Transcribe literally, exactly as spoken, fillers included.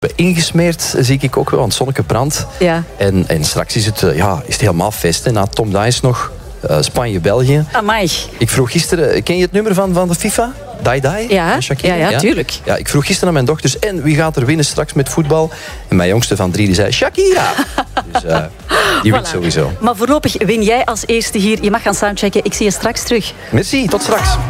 Ingesmeerd zie ik ook wel, want het zonneke brandt. Ja. En, en straks is het, uh, ja, is het helemaal feest. Hè. Na Tom Dice nog uh, Spanje-België. Amai. Ik vroeg gisteren, ken je het nummer van, van de FIFA? Dai Dai? Ja, ja, ja, tuurlijk. Ja, ik vroeg gisteren aan mijn dochters, en wie gaat er winnen straks met voetbal? En mijn jongste van drie die zei, Shakira. Dus uh, die wint Voilà. sowieso. Maar voorlopig win jij als eerste hier. Je mag gaan soundchecken. Ik zie je straks terug. Merci, tot straks.